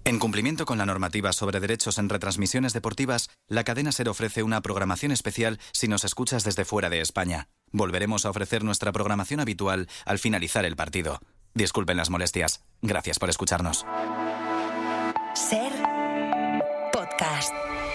En cumplimiento con la normativa sobre derechos en retransmisiones deportivas, la cadena SER ofrece una programación especial si nos escuchas desde fuera de España. Volveremos a ofrecer nuestra programación habitual al finalizar el partido. Disculpen las molestias. Gracias por escucharnos. SER Podcast.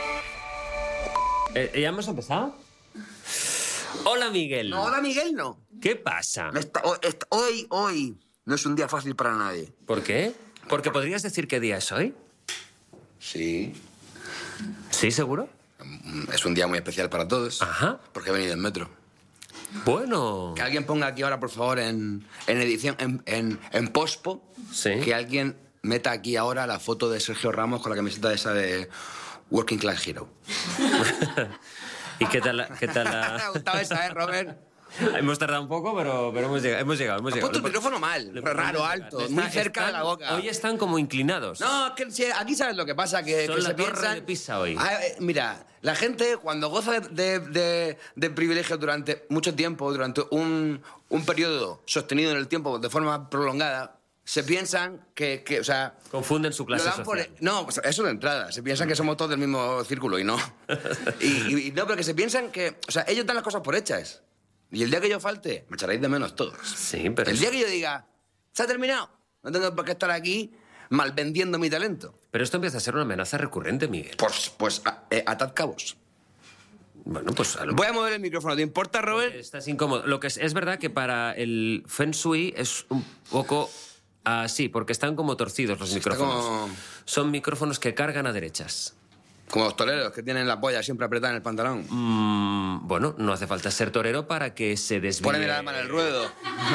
¿Ya hemos empezado? Hola, Miguel. No, hola, Miguel, no. ¿Qué pasa? Hoy no es un día fácil para nadie. ¿Por qué? Porque podrías decir qué día es hoy. Sí. ¿Sí, seguro? Es un día muy especial para todos. Ajá. Porque he venido en metro. Bueno. Que alguien ponga aquí ahora, por favor, en edición, en pospo, Sí. que alguien meta aquí ahora la foto de Sergio Ramos con la camiseta esa de Working Class Hero. ¿Y qué tal Me ha gustado esa, Robert? Hemos tardado un poco, pero hemos llegado. Ha puesto el micrófono mal, raro, alto, muy cerca de la boca. Hoy están como inclinados. No, es que aquí sabes lo que pasa, que Son que la se torre piensan... de Pisa hoy. Mira, la gente cuando goza de privilegios durante mucho tiempo, durante un periodo sostenido en el tiempo de forma prolongada, se piensan o sea... Confunden su clase lo dan social. no, pues eso de entrada. Se piensan que somos todos del mismo círculo y no. y no, pero que se piensan que... O sea, ellos dan las cosas por hechas. Y el día que yo falte, me echaréis de menos todos. Sí, pero... El día que yo diga, se ha terminado, no tengo por qué estar aquí malvendiendo mi talento. Pero esto empieza a ser una amenaza recurrente, Miguel. Pues atad cabos. Bueno, pues... Voy a mover el micrófono, ¿te importa, Robert? Estás incómodo. Lo que es verdad que para el Feng Shui es un poco así, porque están como torcidos los micrófonos. como- Son micrófonos que cargan a derechas. Como los toreros que tienen la polla siempre apretada en el pantalón. Bueno, no hace falta ser torero para que se desvíe. Ponen el arma en el ruedo.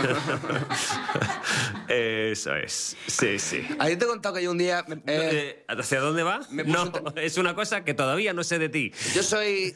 Eso es. Sí, sí. ¿A ti te he contado que yo un día... ¿Hacia dónde va? me puse No, es una cosa que todavía no sé de ti. Yo soy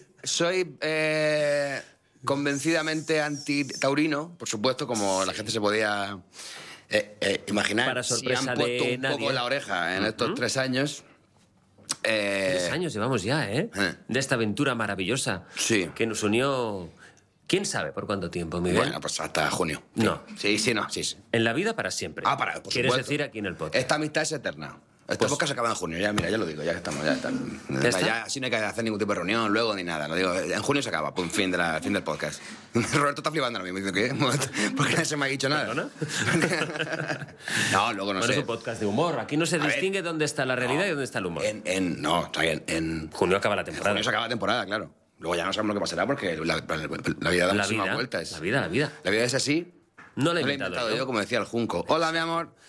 convencidamente anti-taurino, por supuesto, como la gente se podía imaginar. Para sorpresa si han puesto de un nadie. poco la oreja en estos 3 años. 3 años llevamos ya, ¿eh? De esta aventura maravillosa. Sí. Que nos unió... ¿Quién sabe por cuánto tiempo, Miguel? Bueno, pues hasta junio. No. Sí. Sí. En la vida para siempre. Por ¿Quieres supuesto. decir aquí en el podcast? Esta amistad es eterna. Esta Pues- podcast se acaba en junio, ya, mira, ya lo digo, ya estamos, ya está. ¿Ya está? Ya, así no hay que hacer ningún tipo de reunión luego ni nada. Lo digo, en junio se acaba, pum, fin del podcast. Roberto está flipando ahora mismo, dice, ¿qué? ¿Por qué no se me ha dicho nada? ¿Perdona? No, luego no Bueno, sé. es un podcast de humor. Aquí no se ver, distingue dónde está la realidad y dónde está el humor. No, está bien, en Junio acaba la temporada. junio se acaba la temporada, claro. Luego ya no sabemos lo que pasará porque la vida da La muchísimas vida, vueltas. la vida. La vida es así. No la he No lo he inventado inventado yo. yo, como decía el Junco. Hola, mi amor.